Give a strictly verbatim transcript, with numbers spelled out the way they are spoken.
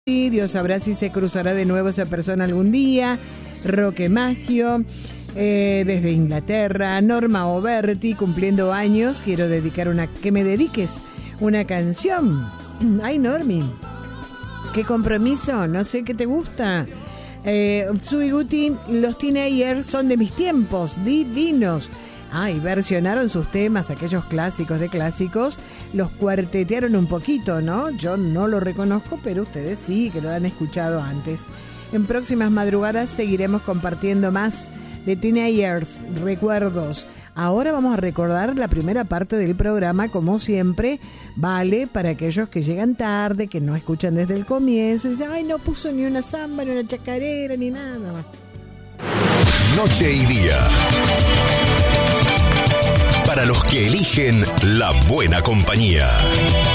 Dios sabrá si se cruzará de nuevo esa persona algún día. Roque Maggio, eh, desde Inglaterra. Norma Oberti, cumpliendo años. Quiero dedicar una, que me dediques una canción. Ay, Normi, qué compromiso, no sé qué te gusta. Eh, Tsui Guti, los teenagers son de mis tiempos, divinos. Ay, ah, versionaron sus temas, aquellos clásicos de clásicos, los cuartetearon un poquito, ¿no? Yo no lo reconozco, pero ustedes sí, que lo han escuchado antes. En próximas madrugadas seguiremos compartiendo más de Teenagers, recuerdos. Ahora vamos a recordar la primera parte del programa, como siempre, vale para aquellos que llegan tarde, que no escuchan desde el comienzo, y dicen, ay, no puso ni una samba, ni una chacarera, ni nada más. Noche y día. Para los que eligen la buena compañía.